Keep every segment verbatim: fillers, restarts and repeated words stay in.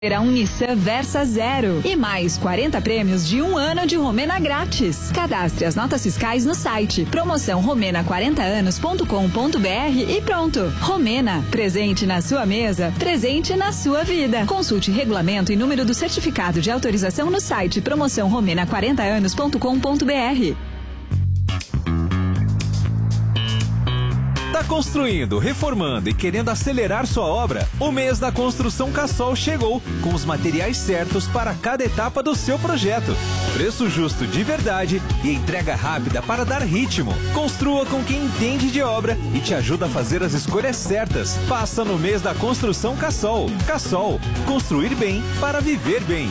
Será um Nissan Versa Zero e mais quarenta prêmios de um ano de Romena grátis. Cadastre as notas fiscais no site promoção romena quarenta anos ponto com ponto br e pronto. Romena, presente na sua mesa, presente na sua vida. Consulte regulamento e número do certificado de autorização no site promoção romena quarenta anos ponto com ponto br. Tá construindo, reformando e querendo acelerar sua obra? O mês da Construção Cassol chegou, com os materiais certos para cada etapa do seu projeto. Preço justo de verdade e entrega rápida para dar ritmo. Construa com quem entende de obra e te ajuda a fazer as escolhas certas. Passa no mês da Construção Cassol. Cassol, construir bem para viver bem.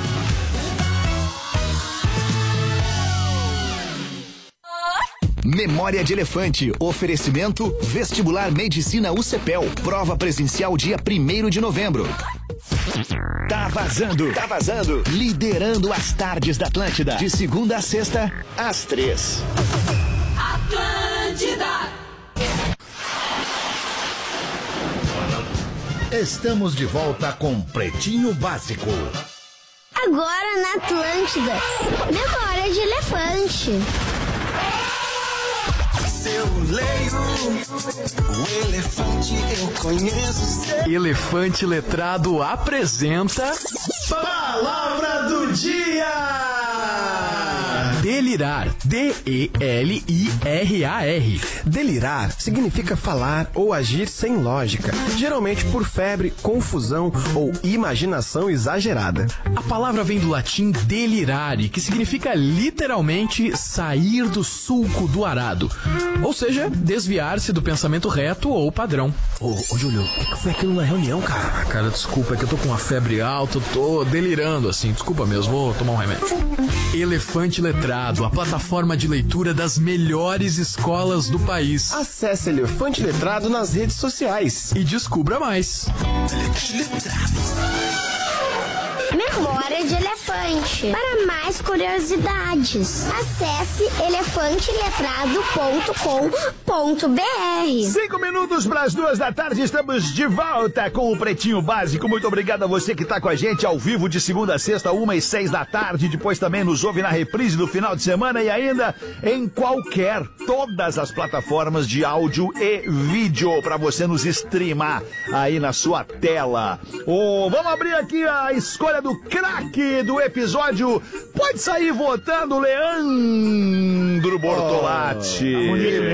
Memória de Elefante. Oferecimento Vestibular Medicina U C P E L. Prova presencial dia primeiro de novembro. Tá vazando. Tá vazando. Liderando as tardes da Atlântida. De segunda a sexta, às três. Atlântida. Estamos de volta com Pretinho Básico. Agora na Atlântida. Memória de Elefante. Eu leio o elefante, eu conheço. Elefante Letrado apresenta Palavra do Dia! Delirar. D E L I R A R. Delirar significa falar ou agir sem lógica, geralmente por febre, confusão ou imaginação exagerada. A palavra vem do latim delirare, que significa literalmente sair do sulco do arado, ou seja, desviar-se do pensamento reto ou padrão. Ô, ô Júlio, o que foi aquilo na reunião, cara? Ah, cara, desculpa, é que eu tô com uma febre alta, eu tô delirando assim, desculpa mesmo, vou tomar um remédio. Elefante Letrado, a plataforma de leitura das melhores escolas do país. Acesse Elefante Letrado nas redes sociais e descubra mais. Memória de Elefante. Para mais curiosidades, acesse elefante letrado ponto com ponto br. Cinco minutos para as duas da tarde, estamos de volta com o Pretinho Básico. Muito obrigado a você que está com a gente ao vivo de segunda a sexta, uma e seis da tarde. Depois também nos ouve na reprise do final de semana e ainda em qualquer, todas as plataformas de áudio e vídeo para você nos streamar aí na sua tela. Oh, vamos abrir aqui a escolha do craque do episódio. Pode sair votando, Leandro Bortolatti. Oh,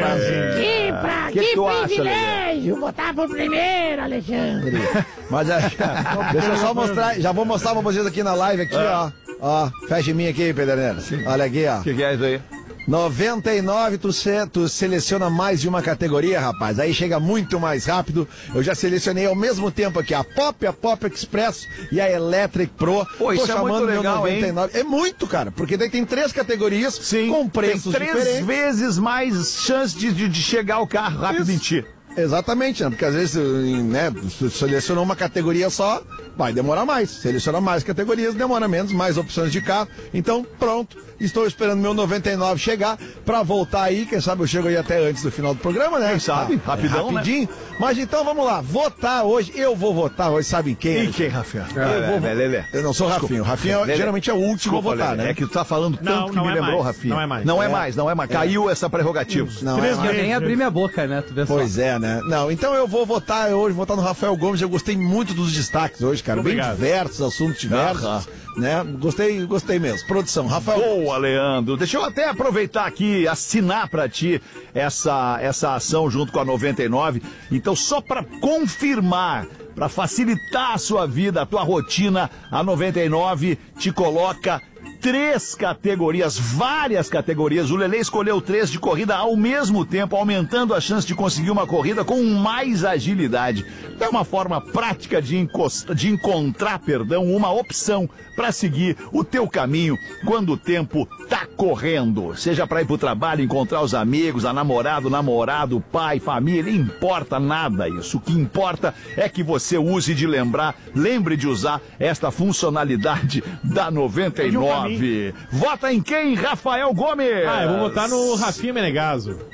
que pra, que, que, que privilégio acha, votar por primeiro, Alexandre. Mas é, deixa eu só mostrar, já vou mostrar pra vocês aqui na live aqui, é. ó. Ó, fecha em mim aqui, Pederneiras. Olha aqui, ó. O que, que é isso aí? noventa e nove, tu, se, tu seleciona mais de uma categoria, rapaz. Aí chega muito mais rápido. Eu já selecionei ao mesmo tempo aqui a Pop, a Pop Express e a Electric Pro. Pô, isso é muito legal, noventa e nove. Hein? É muito, cara, porque daí tem três categorias. Sim, com preços tem três diferentes. vezes mais chance de, de, de chegar o carro rápido isso. em ti. Exatamente, né? Porque às vezes, né, você selecionou uma categoria só, vai demorar mais. Seleciona mais categorias, demora menos, mais opções de carro. Então, pronto. Estou esperando meu noventa e nove chegar pra voltar aí. Quem sabe eu chego aí até antes do final do programa, né? Quem sabe? Ah, Rapidão, é, rapidinho. Né? Mas então vamos lá. Votar hoje. Eu vou votar hoje, sabe quem? E quem, Rafinha? Ah, eu, vou... Lelê. eu não sou Rafinha. O Rafinha Lelê. geralmente é o último Desculpa, a votar, Lelê. né? É que tu tá falando tanto não, que não me é lembrou, mais. Rafinha. Não é mais. Não é, é mais, não é mais. Caiu é. essa prerrogativa. Não Três é mais. Eu nem abri minha boca, né? Tu vê pois só. é, né? Não, então eu vou votar hoje, vou votar no Rafael Gomes. Eu gostei muito dos destaques hoje, cara. Obrigado. Bem diversos, assuntos diversos. Uh-huh. Né? Gostei, gostei mesmo. Produção, Rafael. Boa, Leandro. Deixa eu até aproveitar aqui, assinar pra ti essa, essa ação junto com a noventa e nove. Então, só pra confirmar, pra facilitar a sua vida, a tua rotina, a noventa e nove te coloca três categorias, várias categorias. O Lelê escolheu três de corrida ao mesmo tempo, aumentando a chance de conseguir uma corrida com mais agilidade. É uma forma prática de, encosta, de encontrar, perdão, uma opção para seguir o teu caminho quando o tempo tá correndo. Seja para ir pro trabalho, encontrar os amigos, a namorada, o namorado, pai, família, não importa nada isso. O que importa é que você use de lembrar, lembre de usar esta funcionalidade da noventa e nove. Vota em quem, Rafael Gomes? Ah, eu vou votar no Rafinha Menegaso.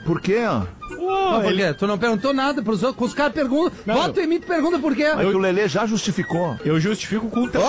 Por quê? Oh, Mas por ele... quê? Tu não perguntou nada pros outros. Os caras perguntam. Não, Vota eu... em mim, tu pergunta por quê. Mas eu... que o Lelê já justificou. Eu justifico com